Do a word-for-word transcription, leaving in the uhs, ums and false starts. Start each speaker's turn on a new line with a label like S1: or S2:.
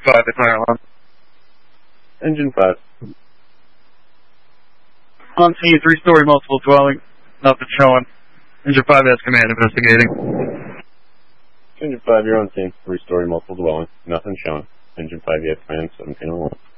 S1: five, the fire alarm.
S2: Engine five.
S1: On scene, three-story multiple dwelling. Nothing showing. Engine five has command investigating.
S2: Engine five, you're on scene. Three-story multiple dwelling. Nothing showing. Engine five, you have command seventeen oh one.